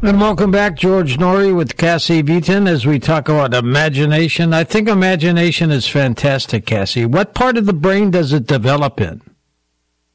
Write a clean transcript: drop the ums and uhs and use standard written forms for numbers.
And welcome back, George Norrie with Cassie Vitin, as we talk about imagination. I think imagination is fantastic, Cassie. What part of the brain does it develop in?